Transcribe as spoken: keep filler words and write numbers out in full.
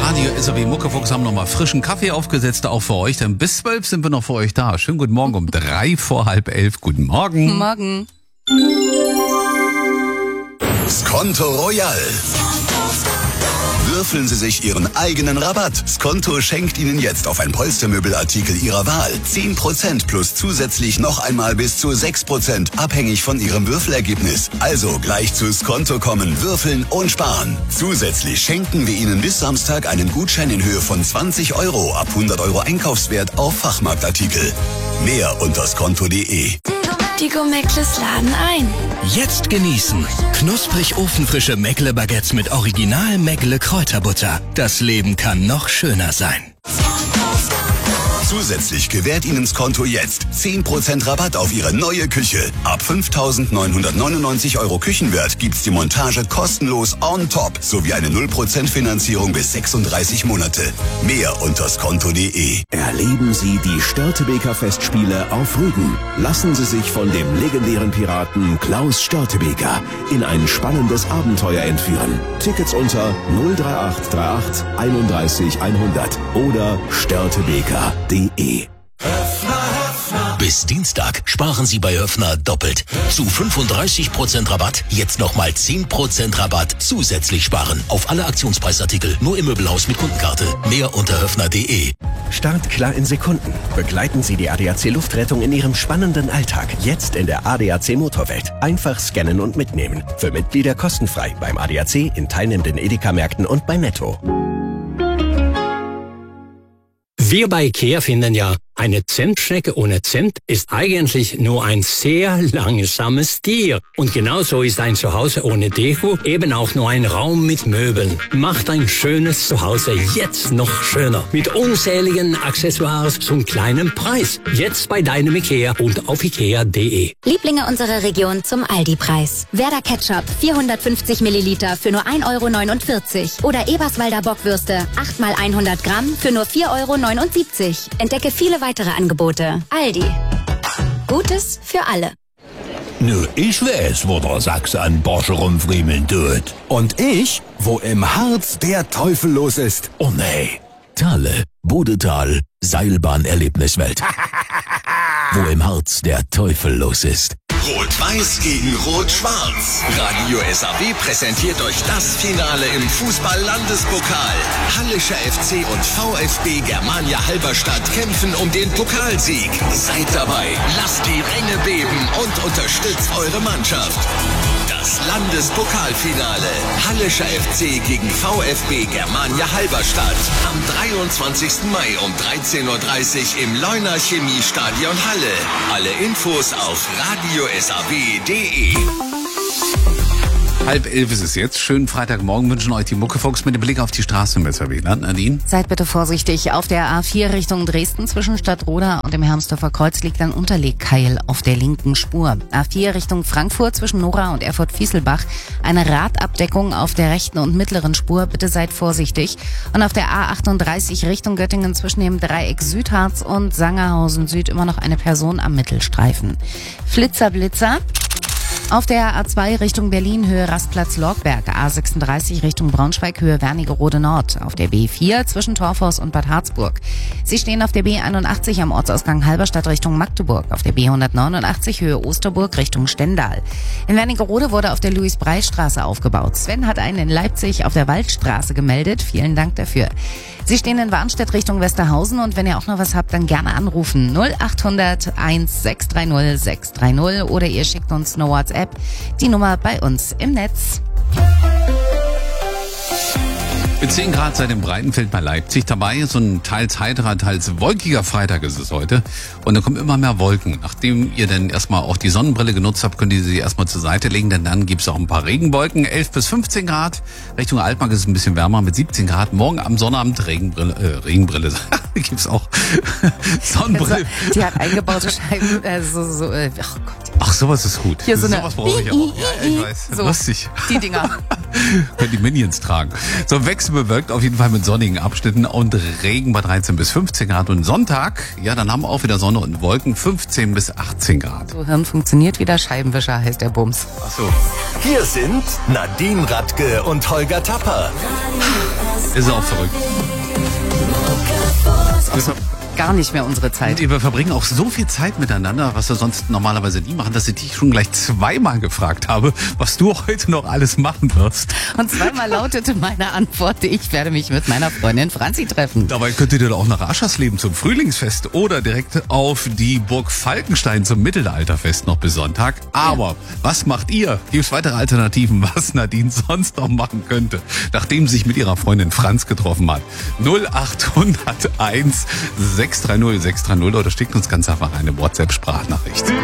Radio S A W Muckefuchs haben nochmal frischen Kaffee aufgesetzt, auch für euch. Denn bis zwölf sind wir noch für euch da. Schönen guten Morgen um drei vor halb elf. Guten Morgen. Guten Morgen. Skonto Royal. Würfeln Sie sich Ihren eigenen Rabatt. Skonto schenkt Ihnen jetzt auf ein Polstermöbelartikel Ihrer Wahl zehn Prozent plus zusätzlich noch einmal bis zu sechs Prozent, abhängig von Ihrem Würfelergebnis. Also gleich zu Skonto kommen, würfeln und sparen. Zusätzlich schenken wir Ihnen bis Samstag einen Gutschein in Höhe von zwanzig Euro ab hundert Euro Einkaufswert auf Fachmarktartikel. Mehr unter skonto punkt de. Die Go-Meckles laden ein. Jetzt genießen. Knusprig ofenfrische Meckle-Baguettes mit original Meckle-Kräuterbutter. Das Leben kann noch schöner sein. Zusätzlich gewährt Ihnen Skonto jetzt zehn Prozent Rabatt auf Ihre neue Küche. Ab fünftausendneunhundertneunundneunzig Euro Küchenwert gibt's die Montage kostenlos on top sowie eine null Prozent Finanzierung bis sechsunddreißig Monate. Mehr unter skonto punkt de. Erleben Sie die Störtebeker Festspiele auf Rügen. Lassen Sie sich von dem legendären Piraten Klaus Störtebeker in ein spannendes Abenteuer entführen. Tickets unter null drei acht drei acht einunddreißig hundert oder störtebeker punkt de. Bis Dienstag sparen Sie bei Höffner doppelt. Zu fünfunddreißig Prozent Rabatt, jetzt nochmal zehn Prozent Rabatt zusätzlich sparen. Auf alle Aktionspreisartikel, nur im Möbelhaus mit Kundenkarte. Mehr unter höffner punkt de. Startklar in Sekunden. Begleiten Sie die A D A C Luftrettung in Ihrem spannenden Alltag. Jetzt in der A D A C Motorwelt. Einfach scannen und mitnehmen. Für Mitglieder kostenfrei beim A D A C, in teilnehmenden Edeka-Märkten und bei Netto. Wir bei IKEA finden ja, eine Zimtschnecke ohne Zimt ist eigentlich nur ein sehr langsames Tier. Und genauso ist ein Zuhause ohne Deko eben auch nur ein Raum mit Möbeln. Macht ein schönes Zuhause jetzt noch schöner. Mit unzähligen Accessoires zum kleinen Preis. Jetzt bei deinem IKEA und auf ikea punkt de. Lieblinge unserer Region zum Aldi-Preis. Werder Ketchup vierhundertfünfzig Milliliter für nur ein Euro neunundvierzig. Oder Eberswalder Bockwürste acht mal hundert Gramm für nur vier Euro neunundsiebzig. Entdecke viele weitere Angebote. Aldi. Gutes für alle. Nö, ich weiß, wo der Sachse an Borsche rumfriemeln tut. Und ich, wo im Harz der Teufel los ist. Oh nee. Thale, Bodetal, Seilbahn-Erlebniswelt. Wo im Harz der Teufel los ist. Rot-Weiß gegen Rot-Schwarz. Radio S A W präsentiert euch das Finale im Fußball-Landespokal. Hallischer F C und VfB Germania Halberstadt kämpfen um den Pokalsieg. Seid dabei, lasst die Ränge beben und unterstützt eure Mannschaft. Das Landespokalfinale. Hallischer F C gegen VfB Germania Halberstadt. Am dreiundzwanzigsten Mai um dreizehn Uhr dreißig im Leuner Chemiestadion Halle. Alle Infos auf radio s a w punkt de. Halb elf ist es jetzt. Schönen Freitagmorgen wünschen euch die Muckefuchs mit dem Blick auf die Straße im S A W-Land. Nadine? Seid bitte vorsichtig. Auf der A vier Richtung Dresden zwischen Stadtroda und dem Hermsdorfer Kreuz liegt ein Unterlegkeil auf der linken Spur. A vier Richtung Frankfurt zwischen Nora und Erfurt-Fieselbach. Eine Radabdeckung auf der rechten und mittleren Spur. Bitte seid vorsichtig. Und auf der A achtunddreißig Richtung Göttingen zwischen dem Dreieck Südharz und Sangerhausen Süd immer noch eine Person am Mittelstreifen. Flitzer, Blitzer. Auf der A zwei Richtung Berlin Höhe Rastplatz Lorgberg, A sechsunddreißig Richtung Braunschweig Höhe Wernigerode Nord, auf der B vier zwischen Torfhaus und Bad Harzburg. Sie stehen auf der B einundachtzig am Ortsausgang Halberstadt Richtung Magdeburg, auf der B hundertneunundachtzig Höhe Osterburg Richtung Stendal. In Wernigerode wurde auf der Louis-Brey-Straße aufgebaut. Sven hat einen in Leipzig auf der Waldstraße gemeldet. Vielen Dank dafür. Sie stehen in Warnstedt Richtung Westerhausen und wenn ihr auch noch was habt, dann gerne anrufen. null achthundert eins sechs drei null sechs drei null oder ihr schickt uns eine WhatsApp. Die Nummer bei uns im Netz. Mit zehn Grad seit dem Breitenfeld bei Leipzig dabei. So ein teils heiterer, teils wolkiger Freitag ist es heute. Und da kommen immer mehr Wolken. Nachdem ihr dann erstmal auch die Sonnenbrille genutzt habt, könnt ihr sie erstmal zur Seite legen, denn dann gibt's auch ein paar Regenwolken. elf bis fünfzehn Grad. Richtung Altmark ist es ein bisschen wärmer mit siebzehn Grad. Morgen am Sonnabend Regenbrille, äh, Regenbrille. gibt's auch Sonnenbrille. Die hat eingebaute Scheiben. Äh, so, so, äh, ach Gott. Ach, sowas ist gut. Hier so eine sowas brauche ich auch. Ja, ich weiß. So, lustig. Die Dinger. Können die Minions tragen. So, Wechsel bewölkt, auf jeden Fall mit sonnigen Abschnitten und Regen bei dreizehn bis fünfzehn Grad. Und Sonntag, ja, dann haben wir auch wieder Sonne und Wolken, fünfzehn bis achtzehn Grad. So, Hirn funktioniert wieder, Scheibenwischer heißt der Bums. Ach so. Hier sind Nadine Radke und Holger Tapper. Ist auch verrückt. Also gar nicht mehr unsere Zeit. Wir verbringen auch so viel Zeit miteinander, was wir sonst normalerweise nie machen, dass ich dich schon gleich zweimal gefragt habe, was du heute noch alles machen wirst. Und zweimal lautete meine Antwort, ich werde mich mit meiner Freundin Franzi treffen. Dabei könntet ihr doch auch nach Aschersleben zum Frühlingsfest oder direkt auf die Burg Falkenstein zum Mittelalterfest noch bis Sonntag. Aber ja. Was macht ihr? Gibt es weitere Alternativen, was Nadine sonst noch machen könnte, nachdem sie sich mit ihrer Freundin Franz getroffen hat? null acht null eins sechs drei null sechs drei null oder schickt uns ganz einfach eine WhatsApp-Sprachnachricht.